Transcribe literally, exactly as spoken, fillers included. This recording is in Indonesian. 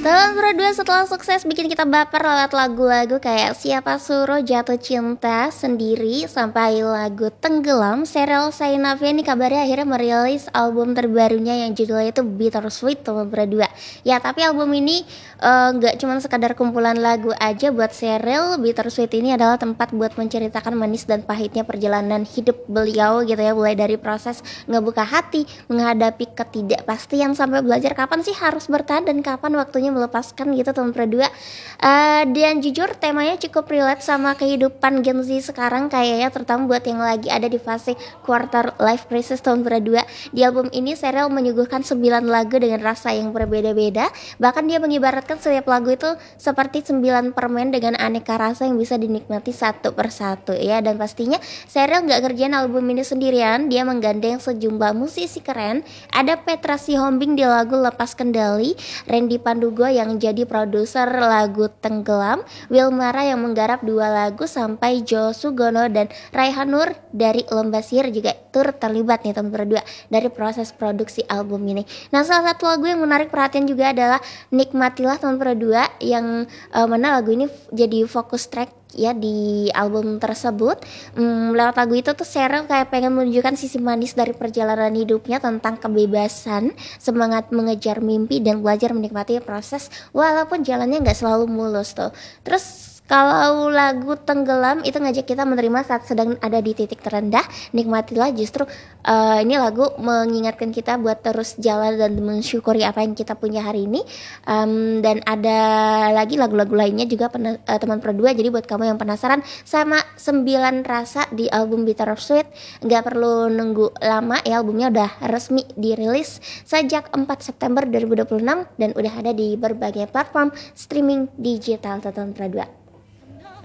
Tahun berdua setelah sukses bikin kita baper lewat lagu-lagu kayak Siapa Suruh Jatuh Cinta Sendiri sampai lagu Tenggelam, Sheryl Sheinafia ini kabarnya akhirnya merilis album terbarunya yang judulnya itu Bittersweet tahun berdua. Ya tapi album ini eh, nggak uh, cuma sekadar kumpulan lagu aja buat Sheryl. Bittersweet ini adalah tempat buat menceritakan manis dan pahitnya perjalanan hidup beliau gitu ya, mulai dari proses ngebuka hati, menghadapi ketidakpastian sampai belajar kapan sih harus bertahan dan kapan waktunya melepaskan gitu tahun berdua. Uh, dan jujur temanya cukup relate sama kehidupan Gen Z sekarang kayaknya, terutama buat yang lagi ada di fase quarter life crisis tahun berdua. Di album ini Sheryl menyuguhkan sembilan lagu dengan rasa yang berbeda-beda. Bahkan dia mengibaratkan setiap lagu itu seperti sembilan permen dengan aneka rasa yang bisa dinikmati satu persatu ya. Dan pastinya Sheryl gak kerjain album ini sendirian, dia menggandeng sejumlah musisi keren. Ada Petra Sihombing di lagu Lepas Kendali, Randy Pandugo yang jadi produser lagu Tenggelam, Wilmara yang menggarap dua lagu, sampai Jo Sugono dan Raihan Nur dari Lomba Sihir juga turut terlibat nih teman berdua dari proses produksi album ini. Nah, salah satu lagu yang menarik perhatian juga adalah Nikmatilah tahun berdua, yang uh, mana lagu ini f- jadi fokus track ya di album tersebut. Hmm, lewat lagu itu tuh Sheryl kayak pengen menunjukkan sisi manis dari perjalanan hidupnya tentang kebebasan, semangat mengejar mimpi dan belajar menikmati proses walaupun jalannya nggak selalu mulus tuh. Terus kalau lagu Tenggelam itu ngajak kita menerima saat sedang ada di titik terendah. Nikmatilah justru uh, ini lagu mengingatkan kita buat terus jalan dan mensyukuri apa yang kita punya hari ini. Um, dan ada lagi lagu-lagu lainnya juga pena- uh, teman berdua. Jadi buat kamu yang penasaran sama sembilan rasa di album Bittersweet, gak perlu nunggu lama ya, albumnya udah resmi dirilis sejak empat September dua ribu dua puluh enam dan udah ada di berbagai platform streaming digital teman berdua.